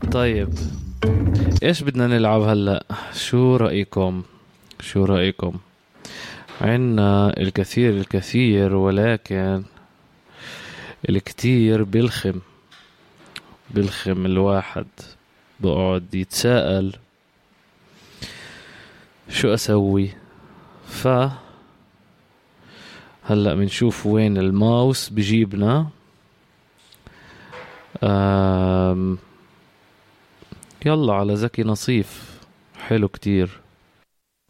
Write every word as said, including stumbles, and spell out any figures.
طيب، ايش بدنا نلعب هلأ؟ شو رأيكم؟ شو رأيكم؟ عنا الكثير الكثير، ولكن الكتير بلخم. بلخم الواحد بقعد يتساءل شو أسوي. ف هلأ بنشوف وين الماوس بجيبنا. أم... يلا على زكي نصيف، حلو كتير.